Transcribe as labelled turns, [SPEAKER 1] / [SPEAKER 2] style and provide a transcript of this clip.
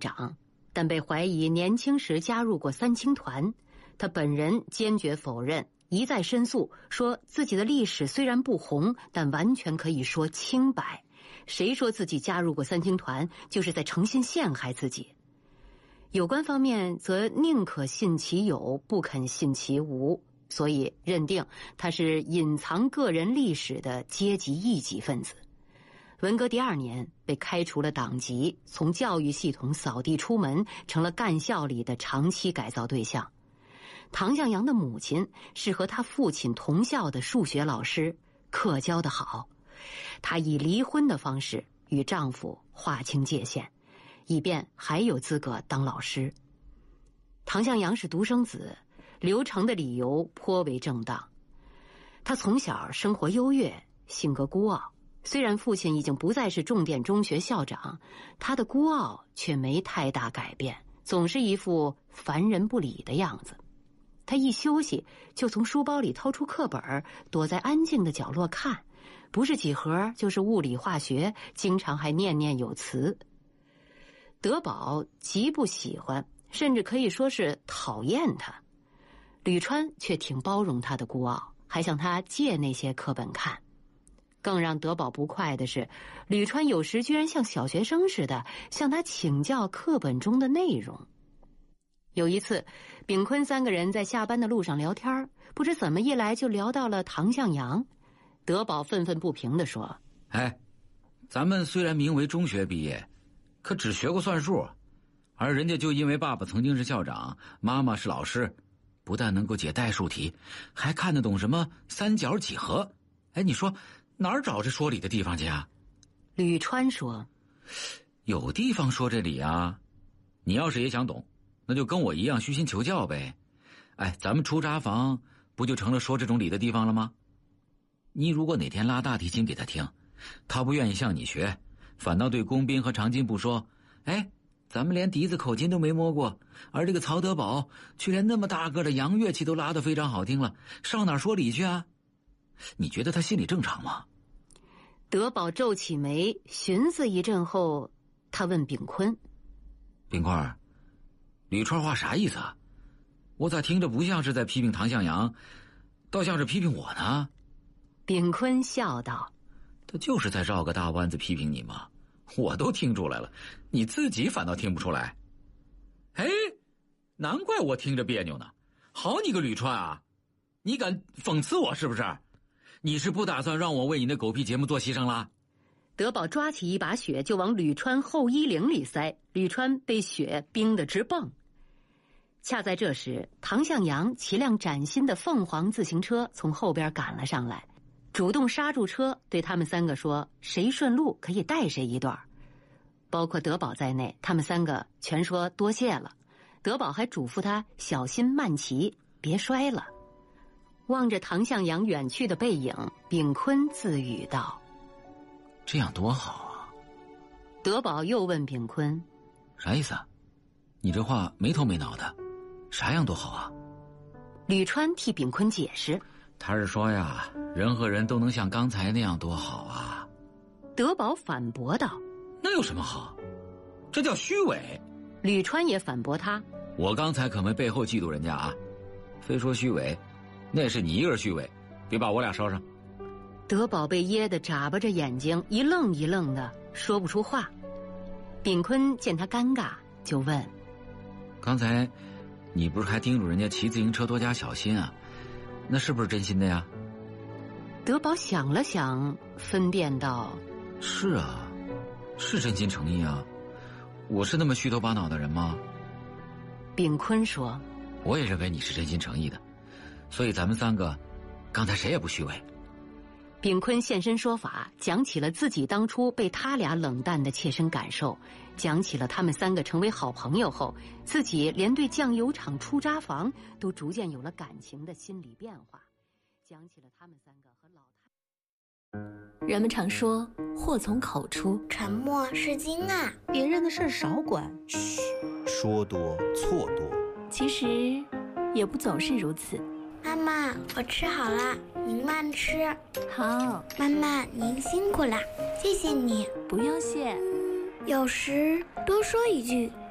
[SPEAKER 1] 长，但被怀疑年轻时加入过三青团。他本人坚决否认，一再申诉，说自己的历史虽然不红，但完全可以说清白。谁说自己加入过三青团，就是在诚心陷害自己。有关方面则宁可信其有，不肯信其无，所以认定他是隐藏个人历史的阶级异己分子。文革第2年被开除了党籍，从教育系统扫地出门，成了干校里的长期改造对象。唐向阳的母亲是和他父亲同校的数学老师，课交得好。她以离婚的方式与丈夫划清界限，以便还有资格当老师。唐向阳是独生子，留城的理由颇为正当。他从小生活优越，性格孤傲。虽然父亲已经不再是重点中学校长，他的孤傲却没太大改变，总是一副烦人不理的样子。他一休息就从书包里掏出课本，躲在安静的角落看，不是几何就是物理化学，经常还念念有词。德宝极不喜欢，甚至可以说是讨厌他。吕川却挺包容他的孤傲，还向他借那些课本看。更让德宝不快的是，吕川有时居然像小学生似的向他请教课本中的内容。有一次，炳坤3个人在下班的路上聊天，不知怎么一来就聊到了唐向阳。德宝愤愤不平地说：“
[SPEAKER 2] 哎，咱们虽然名为中学毕业，可只学过算术，而人家就因为爸爸曾经是校长，妈妈是老师，不但能够解代数题，还看得懂什么三角几何。哎，你说哪儿找这说理的地方去啊？”
[SPEAKER 1] 吕川说：“
[SPEAKER 2] 有地方说这理啊，你要是也想懂，那就跟我一样虚心求教呗。哎，咱们出扎房不就成了说这种理的地方了吗？你如果哪天拉大提琴给他听，他不愿意向你学，反倒对工兵和长金不说，哎，咱们连笛子口琴都没摸过，而这个曹德宝却连那么大个的洋乐器都拉得非常好听了，上哪儿说理去啊？你觉得他心里正常吗？”
[SPEAKER 1] 德宝皱起眉，寻思一阵后，他问炳坤：“
[SPEAKER 2] 炳坤，吕川话啥意思啊？我咋听着不像是在批评唐向阳，倒像是批评我呢？”
[SPEAKER 1] 炳坤笑道：“
[SPEAKER 2] 他就是在绕个大弯子批评你嘛，我都听出来了，你自己反倒听不出来。哎，难怪我听着别扭呢。好你个吕川啊，你敢讽刺我是不是？你是不打算让我为你那狗屁节目做牺牲啦？”
[SPEAKER 1] 德宝抓起一把雪就往吕川后衣领里塞，吕川被雪冰得直蹦。恰在这时，唐向阳骑辆崭新的凤凰自行车从后边赶了上来，主动刹住车，对他们3个说：“谁顺路可以带谁一段。”包括德宝在内，他们3个全说多谢了。德宝还嘱咐他小心慢骑，别摔了。望着唐向阳远去的背影，炳坤自语道：“
[SPEAKER 2] 这样多好啊。”
[SPEAKER 1] 德宝又问炳坤：“
[SPEAKER 2] 啥意思啊？你这话没头没脑的，啥样多好啊？”
[SPEAKER 1] 吕川替炳坤解释：“
[SPEAKER 2] 他是说呀，人和人都能像刚才那样多好啊。”
[SPEAKER 1] 德宝反驳道：“
[SPEAKER 2] 那有什么好？这叫虚伪。”
[SPEAKER 1] 吕川也反驳他：“
[SPEAKER 2] 我刚才可没背后嫉妒人家啊，非说虚伪，那是你一个人虚伪，别把我俩捎上。”
[SPEAKER 1] 德宝被噎得眨巴着眼睛，一愣一愣的，说不出话。炳坤见他尴尬，就问：“
[SPEAKER 2] 刚才你不是还叮嘱人家骑自行车多加小心啊？那是不是真心的呀？”
[SPEAKER 1] 德宝想了想，分辨道：“
[SPEAKER 2] 是啊，是真心诚意啊。我是那么虚头巴脑的人吗？”
[SPEAKER 1] 炳坤说：“
[SPEAKER 2] 我也认为你是真心诚意的，所以咱们3个刚才谁也不虚伪。”
[SPEAKER 1] 炳坤现身说法，讲起了自己当初被他俩冷淡的切身感受，讲起了他们3个成为好朋友后，自己连对酱油厂出扎房都逐渐有了感情的心理变化，讲起了他们3个和老太。
[SPEAKER 3] 人们常说祸从口出，
[SPEAKER 4] 沉默是金啊，
[SPEAKER 5] 别人的事少管。
[SPEAKER 6] 嘘，说多错多。
[SPEAKER 3] 其实也不总是如此。
[SPEAKER 4] 妈妈，我吃好了，您慢吃。
[SPEAKER 3] 好，
[SPEAKER 4] 妈妈您辛苦啦，谢谢你。
[SPEAKER 3] 不用谢。
[SPEAKER 4] 有时多说一句